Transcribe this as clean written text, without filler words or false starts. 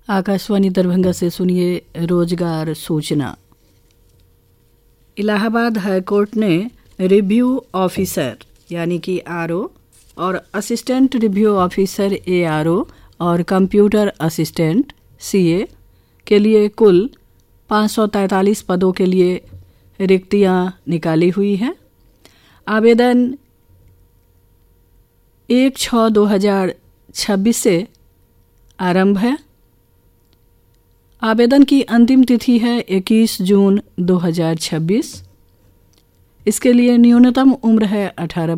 आकाशवाणी दरभंगा से सुनिए रोजगार सूचना। इलाहाबाद हाईकोर्ट ने रिव्यू ऑफिसर यानी कि आरओ और असिस्टेंट रिव्यू ऑफिसर एआरओ और कंप्यूटर असिस्टेंट सीए के लिए कुल 543 पदों के लिए रिक्तियां निकाली हुई हैं। आवेदन 1/6/2026 से आरंभ है। आवेदन की अंतिम तिथि है 21 जून 2026। इसके लिए न्यूनतम उम्र है 18